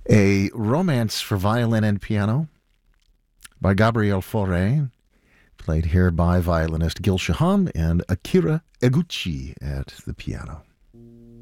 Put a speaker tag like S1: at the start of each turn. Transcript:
S1: A Romance for Violin and Piano by Gabriel Fauré, played here by violinist Gil Shaham and Akira Eguchi at the piano.